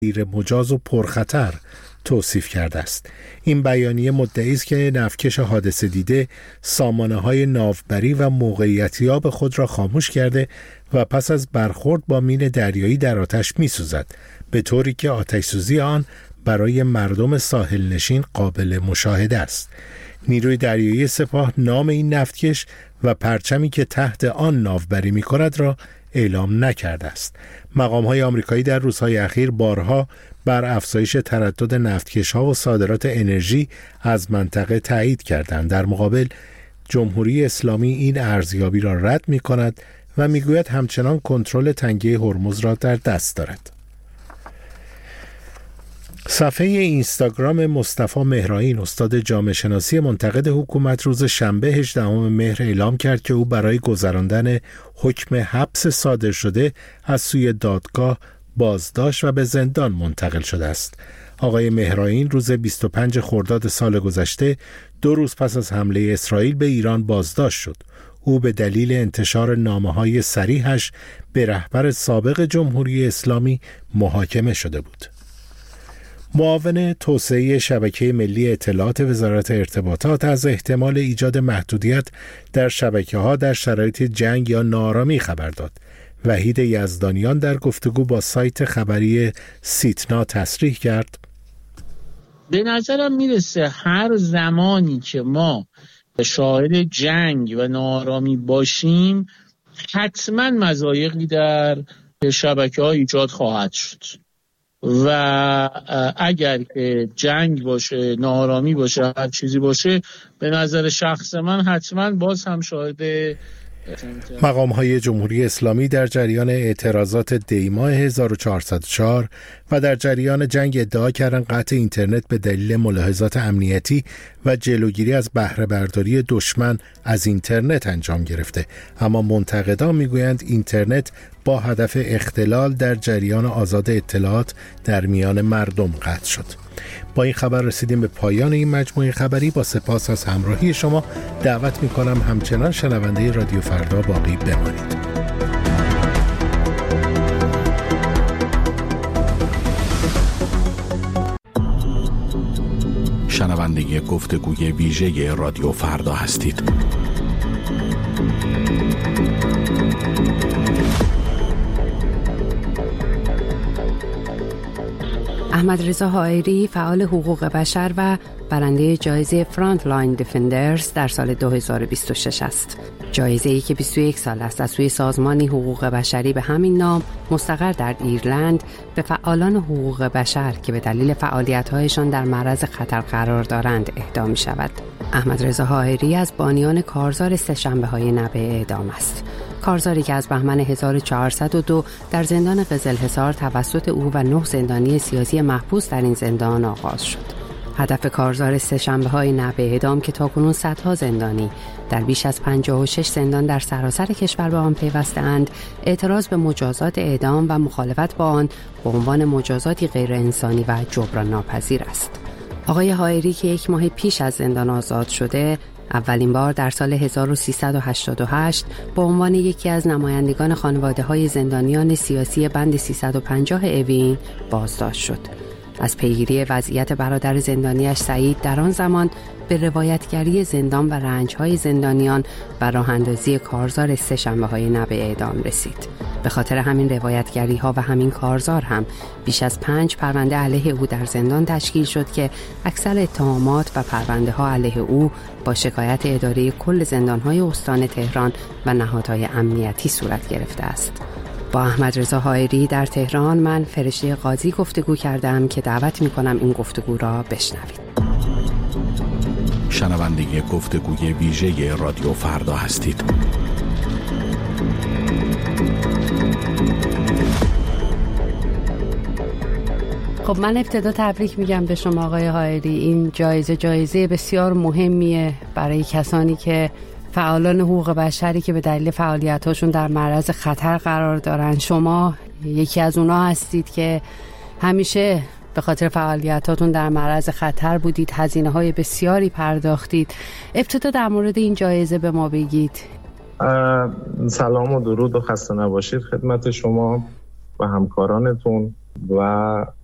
غیر مجاز و پرخطر توصیف کرده است. این بیانیه مدعی است که نفتکش حادثه دیده سامانه‌های ناوبری و موقعیتیاب خود را خاموش کرده و پس از برخورد با مین دریایی در آتش می‌سوزد، به طوری که آتش‌سوزی آن برای مردم ساحل نشین قابل مشاهده است. نیروی دریایی سپاه نام این نفتکش و پرچمی که تحت آن ناوبری می‌کند را اعلام نکرده است. مقام‌های آمریکایی در روزهای اخیر بارها بر افزایش تردد نفتکش‌ها و صادرات انرژی از منطقه تایید کردند. در مقابل جمهوری اسلامی این ارزیابی را رد می‌کند و می‌گوید همچنان کنترل تنگه هرمز را در دست دارد. صفحه اینستاگرام مصطفی مهرائین، استاد جامعه شناسی منتقد حکومت، روز شنبه 18 مهر اعلام کرد که او برای گذراندن حکم حبس صادر شده از سوی دادگاه بازداشت و به زندان منتقل شده است. آقای مهرائین روز 25 خرداد سال گذشته، 2 روز پس از حمله اسرائیل به ایران بازداشت شد. او به دلیل انتشار نامه‌های صریحش به رهبر سابق جمهوری اسلامی محاکمه شده بود. معاون توسعه شبکه ملی اطلاعات وزارت ارتباطات از احتمال ایجاد محدودیت در شبکه‌ها در شرایط جنگ یا ناآرامی خبر داد. وحید یزدانیان در گفتگو با سایت خبری سیتنا تصریح کرد: به نظرم میرسه هر زمانی که ما شاهد جنگ و ناآرامی باشیم حتما مضایقی در شبکه‌ها ایجاد خواهد شد و اگر که جنگ باشه، ناآرامی باشه، هر چیزی باشه، به نظر شخص من حتما باز هم شاهد مقام‌های جمهوری اسلامی در جریان اعتراضات دی‌ماه 1404 و در جریان جنگ ادعا کردند قطع اینترنت به دلیل ملاحظات امنیتی و جلوگیری از بهره برداری دشمن از اینترنت انجام گرفته، اما منتقدان میگویند اینترنت با هدف اختلال در جریان آزاد اطلاعات در میان مردم قطع شد. با این خبر رسیدیم به پایان این مجموعه خبری. با سپاس از همراهی شما دعوت می‌کنم همچنان شنونده رادیو فردا باقی بمانید. شنونده گفتگوی ویژه رادیو فردا هستید. احمد رضا حائری، فعال حقوق بشر و برنده جایزه فرانت لاین دیفندرز در سال 2026 است. جایزه‌ای که 21 سال است از سوی سازمانی حقوق بشری به همین نام مستقر در ایرلند به فعالان حقوق بشر که به دلیل فعالیت‌هایشان در معرض خطر قرار دارند اهدا می‌شود. احمد رضا حائری از بانیان کارزار سه‌شنبه‌های نبع اعدام است. کارزاری که از بهمن 1402 در زندان قزلحصار توسط او و 9 زندانی سیاسی محبوس در این زندان آغاز شد. هدف کارزار سه‌شنبه‌های نبع اعدام که تاکنون صدها زندانی در بیش از 56 زندان در سراسر کشور به آن پیوسته‌اند، اعتراض به مجازات اعدام و مخالفت با آن به عنوان مجازاتی غیر انسانی و جبران ناپذیر است. آقای حائری که 1 ماه پیش از زندان آزاد شده، اولین بار در سال 1388 به عنوان یکی از نمایندگان خانواده‌های زندانیان سیاسی بند 350 اوین بازداشت شد. از پیگیری وضعیت برادر زندانیش سعید در آن زمان به روایتگری زندان و رنج‌های زندانیان و راه‌اندازی کارزار سه‌شنبه‌های نبع اعدام رسید. به خاطر همین روایتگری‌ها و همین کارزار هم بیش از 5 پرونده علیه او در زندان تشکیل شد که اکثر اتهامات و پرونده‌ها علیه او با شکایت اداره کل زندان‌های استان تهران و نهادهای امنیتی صورت گرفته است. با احمد رضا حائری در تهران من فرشته قاضی گفتگو کردم که دعوت می‌کنم این گفتگو را بشنوید. شنونده گفتگوی ویژه رادیو فردا هستید. خب من ابتدا تبریک میگم به شما آقای حائری. این جایزه بسیار مهمیه برای کسانی که فعالان حقوق بشری که به دلیل فعالیتاشون در معرض خطر قرار دارن. شما یکی از اونا هستید که همیشه به خاطر فعالیتاتون در معرض خطر بودید، هزینه‌های بسیاری پرداختید. ابتدا در مورد این جایزه به ما بگید. سلام و درود و خسته نباشید خدمت شما و همکارانتون و